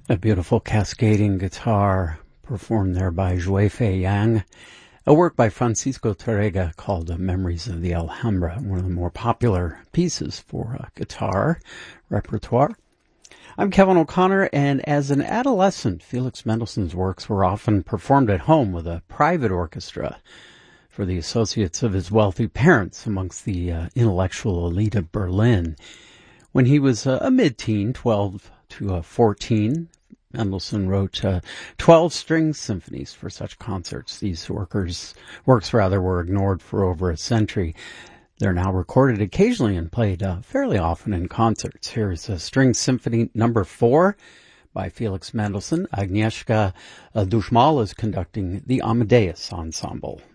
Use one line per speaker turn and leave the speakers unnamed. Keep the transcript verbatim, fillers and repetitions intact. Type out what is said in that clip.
A beautiful cascading guitar performed there by Zhui Fei Yang, a work by Francisco Tárrega called Memories of the Alhambra, one of the more popular pieces for uh, guitar repertoire. I'm Kevin O'Connor, and as an adolescent, Felix Mendelssohn's works were often performed at home with a private orchestra for the associates of his wealthy parents amongst the uh, intellectual elite of Berlin. When he was uh, a mid-teen, twelve to fourteen, Mendelssohn wrote uh, twelve string symphonies for such concerts. These workers, works rather were ignored for over a century. They're now recorded occasionally and played uh, fairly often in concerts. Here's a String Symphony number four by Felix Mendelssohn. Agnieszka uh, Dushmal is conducting the Amadeus Ensemble.